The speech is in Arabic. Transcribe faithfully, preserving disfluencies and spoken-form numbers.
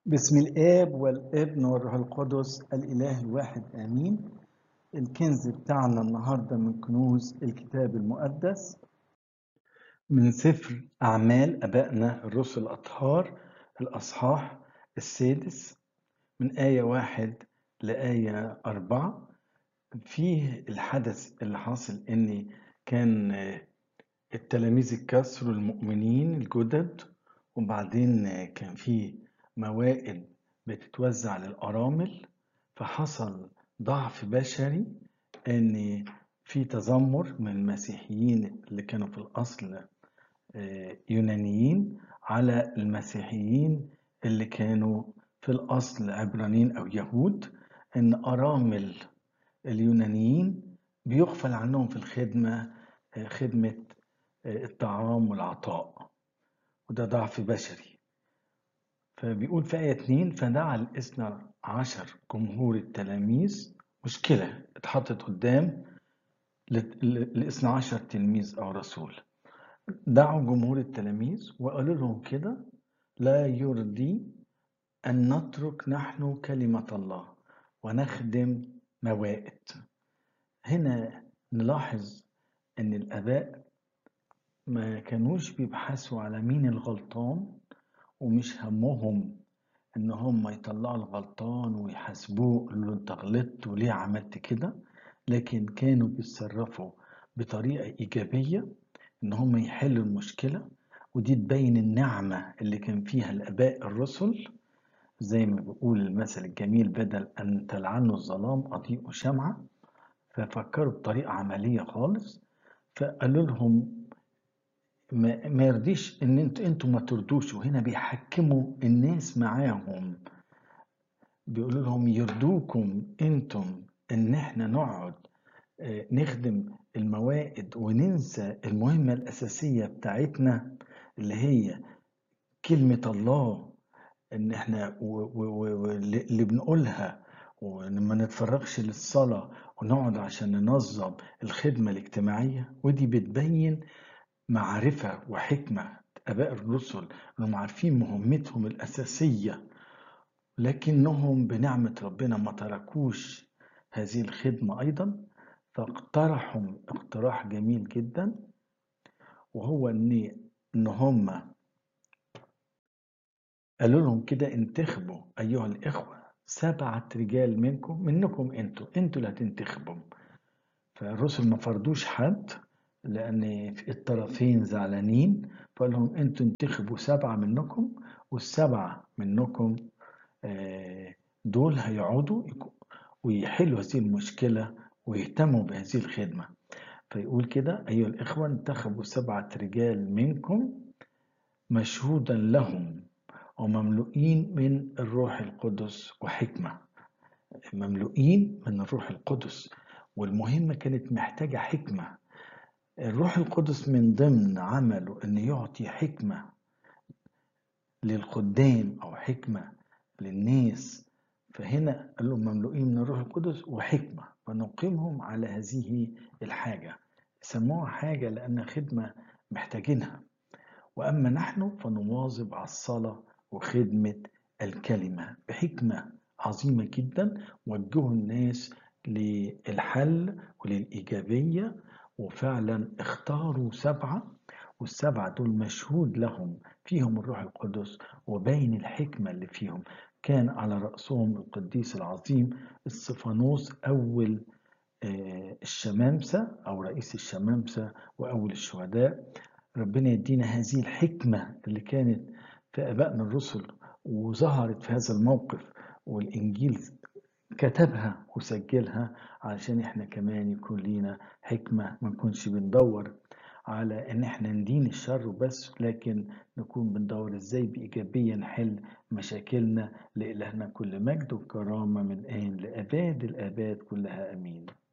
بسم الآب والابن والروح القدس الإله الواحد آمين. الكنز بتاعنا النهاردة من كنوز الكتاب المقدس من سفر أعمال أبائنا الرسل الأطهار الأصحاح السادس من آية واحد لآية أربعة. فيه الحدث اللي حاصل إن كان التلاميذ الكسر المؤمنين الجدد، وبعدين كان فيه موائد بتتوزع للأرامل، فحصل ضعف بشري ان في تذمر من المسيحيين اللي كانوا في الأصل يونانيين على المسيحيين اللي كانوا في الأصل عبرانيين أو يهود، ان أرامل اليونانيين بيغفل عنهم في الخدمة خدمة الطعام والعطاء، وده ضعف بشري. فبيقول في آية اتنين: فدعا الاثنى عشر جمهور التلاميذ، مشكلة اتحطت قدام الاثنى عشر تلميذ أو رسول. دعوا جمهور التلاميذ وقالوا لهم كده: لا يرضي أن نترك نحن كلمة الله ونخدم موائد. هنا نلاحظ أن الآباء ما كانوش بيبحثوا على مين الغلطان، ومش همهم ان هم يطلعوا الغلطان ويحاسبوه يقولوا له انت غلطت وليه عملت كده، لكن كانوا بيتصرفوا بطريقة ايجابية ان هم يحلوا المشكلة. ودي تبين النعمة اللي كان فيها الاباء الرسل، زي ما بيقول المثل الجميل: بدل ان تلعنوا الظلام اضيئوا شمعة. ففكروا بطريقة عملية خالص، فقالوا لهم ما, ما يرضيش ان انتوا انتوا ما ترضوش. وهنا بيحكموا الناس معاهم، بيقولوا لهم يرضوكم انتم ان احنا نقعد نخدم الموائد وننسى المهمة الأساسية بتاعتنا اللي هي كلمة الله، ان احنا واللي بنقولها، ولما نتفرغش للصلاة ونقعد عشان ننظم الخدمة الاجتماعية. ودي بتبين معرفة وحكمة آباء الرسل، انهم عارفين مهمتهم الأساسية، لكنهم بنعمة ربنا ما تركوش هذه الخدمة أيضا. فاقترحوا اقتراح جميل جدا، وهو ان ان هم قالوا لهم كده: انتخبوا أيها الإخوة سبعة رجال منكم منكم انتوا انتوا اللي هتنتخبوا. فالرسل ما فرضوش حد لأن الطرفين زعلانين، فقال لهم انتوا انتخبوا سبعة منكم، والسبعة منكم دول هيقعدوا ويحلوا هذه المشكلة ويهتموا بهذه الخدمة. فيقول كده: أيها الإخوة انتخبوا سبعة رجال منكم مشهودا لهم ومملوئين من الروح القدس وحكمة. مملوئين من الروح القدس، والمهمة كانت محتاجة حكمة. الروح القدس من ضمن عمله أن يعطي حكمة للخدام أو حكمة للناس. فهنا قال لهم مملوئين من الروح القدس وحكمة، فنقيمهم على هذه الحاجة. سموها حاجة لأن خدمة محتاجينها. وأما نحن فنواظب على الصلاة وخدمة الكلمة بحكمة عظيمة جدا. وجهوا الناس للحل وللإيجابية، وفعلا اختاروا سبعة، والسبعة دول مشهود لهم فيهم الروح القدس وبين الحكمة اللي فيهم. كان على رأسهم القديس العظيم اسطفانوس، أول الشمامسة أو رئيس الشمامسة وأول الشهداء. ربنا يدينا هذه الحكمة اللي كانت في آبائنا الرسل وظهرت في هذا الموقف، والإنجيل كتبها وسجلها علشان احنا كمان يكون لينا حكمة، ما نكونش بندور على ان احنا ندين الشر بس، لكن نكون بندور ازاي بإيجابية نحل مشاكلنا. لإلهنا كل مجد وكرامة من آن لأباد الآباد كلها أمين.